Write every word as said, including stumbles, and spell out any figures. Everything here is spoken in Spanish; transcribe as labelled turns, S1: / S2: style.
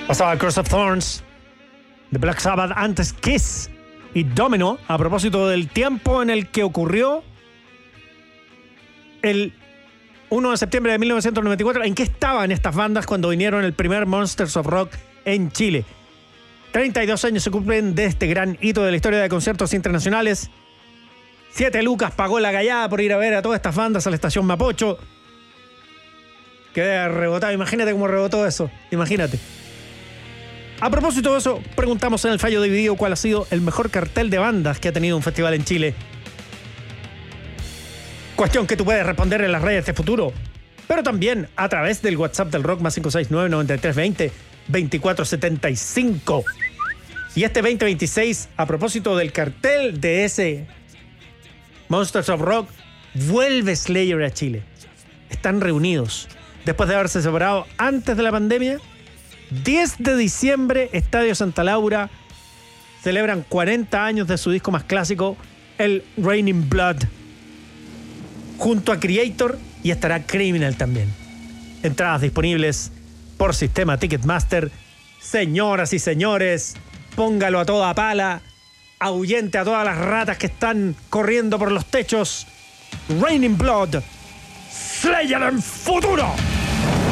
S1: Pasaba Cross of Thorns, de Black Sabbath, antes Kiss y Domino, a propósito del tiempo en el que ocurrió el primero de septiembre de mil novecientos noventa y cuatro. ¿En qué estaban estas bandas cuando vinieron el primer Monsters of Rock en Chile? treinta y dos años se cumplen de este gran hito de la historia de conciertos internacionales. Siete lucas pagó la gallada por ir a ver a todas estas bandas a la estación Mapocho. Quedé rebotado. Imagínate cómo rebotó eso. Imagínate. A propósito de eso, preguntamos en el Fallo Dividido cuál ha sido el mejor cartel de bandas que ha tenido un festival en Chile. Cuestión que tú puedes responder en las redes de futuro, pero también a través del WhatsApp del Rock más cinco seis nueve, nueve tres dos cero, veinticuatro setenta y cinco. Y este veinte veintiséis, a propósito del cartel de ese Monsters of Rock, vuelve Slayer a Chile. Están reunidos después de haberse separado antes de la pandemia. diez de diciembre, Estadio Santa Laura. Celebran cuarenta años de su disco más clásico, el Raining Blood, junto a Creator, y estará Criminal también. Entradas disponibles por sistema Ticketmaster. Señoras y señores, póngalo a toda pala, ahuyente a todas las ratas que están corriendo por los techos. Raining Blood, Slayer en futuro.